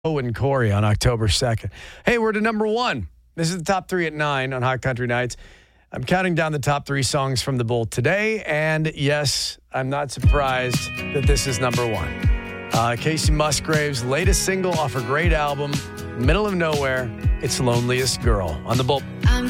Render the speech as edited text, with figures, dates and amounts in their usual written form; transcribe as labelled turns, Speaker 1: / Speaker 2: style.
Speaker 1: and Corey on October 2nd. Hey, we're to number one. This is the top three at 9 on Hot Country Nights. I'm counting down the top three songs from the Bolt today. And yes, I'm not surprised that this is number one. Casey Musgrave's latest single off her great album, Middle of Nowhere, It's Loneliest Girl on the Bolt.
Speaker 2: I'm